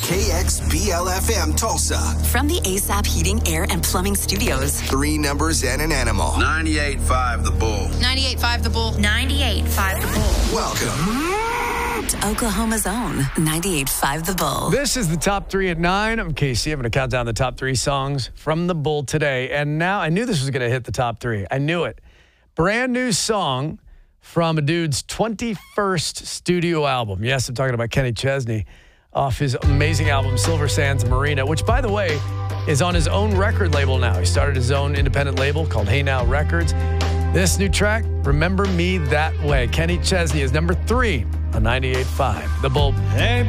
KXBL-FM Tulsa. From the ASAP Heating, Air, and Plumbing Studios. 3 numbers and an animal. 98.5 The Bull. 98.5 The Bull. 98.5 The Bull. Welcome to Oklahoma's own 98.5 The Bull. This is the top 3 at 9. I'm Casey. I'm going to count down the top 3 songs from The Bull today. And now I knew this was going to hit the top 3. I knew it. Brand new song from a dude's 21st studio album. Yes, I'm talking about Kenny Chesney off his amazing album, Silver Sands Marina, which, by the way, is on his own record label now. He started his own independent label called Hey Now Records. This new track, Remember Me That Way. Kenny Chesney is number 3 on 98.5 The Bull. Hey,